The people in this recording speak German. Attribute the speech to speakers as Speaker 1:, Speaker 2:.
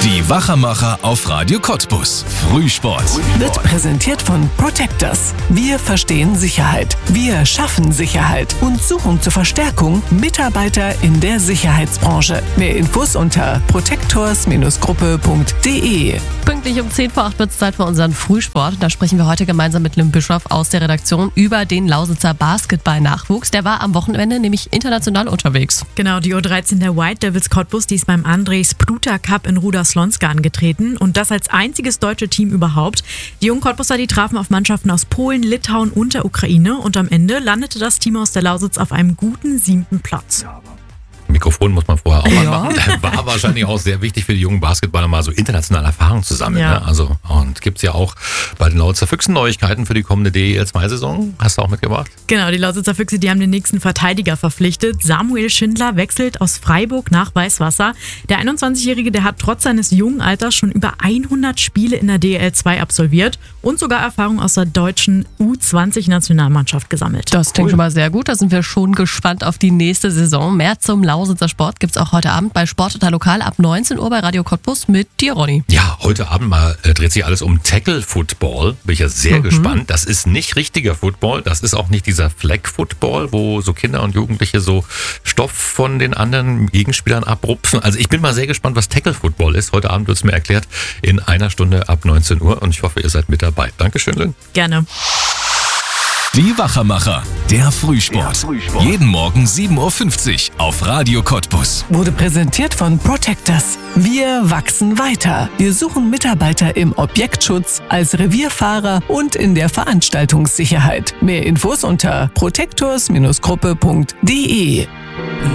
Speaker 1: Die Wachermacher auf Radio Cottbus. Frühsport.
Speaker 2: Wird präsentiert von Protectors. Wir verstehen Sicherheit. Wir schaffen Sicherheit und suchen zur Verstärkung Mitarbeiter in der Sicherheitsbranche. Mehr Infos unter protectors-gruppe.de.
Speaker 3: Pünktlich um 10 vor 8 wird es Zeit für unseren Frühsport. Da sprechen wir heute gemeinsam mit Lim Bischoff aus der Redaktion über den Lausitzer Basketball-Nachwuchs. Der war am Wochenende nämlich international unterwegs.
Speaker 4: Genau, die U13 der White Devils Cottbus, die ist beim Andrej Spruta Cup in Ruda-Slonska angetreten und das als einziges deutsche Team überhaupt. Die jungen Cottbuser, die trafen auf Mannschaften aus Polen, Litauen und der Ukraine und am Ende landete das Team aus der Lausitz auf einem guten 7. Platz.
Speaker 5: Mikrofon muss man vorher auch anmachen. War wahrscheinlich auch sehr wichtig für die jungen Basketballer, mal so internationale Erfahrungen zu sammeln.
Speaker 4: Ja.
Speaker 5: Ne? Also, und gibt's ja auch bei den Lausitzer Füchsen Neuigkeiten für die kommende DEL2-Saison. Hast du auch mitgebracht?
Speaker 4: Genau, die Lausitzer Füchse, die haben den nächsten Verteidiger verpflichtet. Samuel Schindler wechselt aus Freiburg nach Weißwasser. Der 21-Jährige, der hat trotz seines jungen Alters schon über 100 Spiele in der DEL2 absolviert und sogar Erfahrung aus der deutschen U20-Nationalmannschaft gesammelt.
Speaker 3: Das klingt schon mal sehr gut. Da sind wir schon gespannt auf die nächste Saison. Mehr zum Lausitzer Sport gibt's auch heute Abend bei Sport Total Lokal ab 19 Uhr bei Radio Cottbus mit dir, Ronny.
Speaker 5: Ja, heute Abend mal dreht sich alles um Tackle-Football. Bin ich ja sehr gespannt. Das ist nicht richtiger Football. Das ist auch nicht dieser Flag-Football, wo so Kinder und Jugendliche so Stoff von den anderen Gegenspielern abrupfen. Also ich bin mal sehr gespannt, was Tackle-Football ist. Heute Abend wird es mir erklärt in einer Stunde ab 19 Uhr und ich hoffe, ihr seid mit dabei. Dankeschön, Lynn.
Speaker 4: Gerne.
Speaker 1: Die Wachermacher. Der Frühsport. Jeden Morgen 7.50 Uhr auf Radio Cottbus.
Speaker 2: Wurde präsentiert von Protectors. Wir wachsen weiter. Wir suchen Mitarbeiter im Objektschutz, als Revierfahrer und in der Veranstaltungssicherheit. Mehr Infos unter protectors-gruppe.de.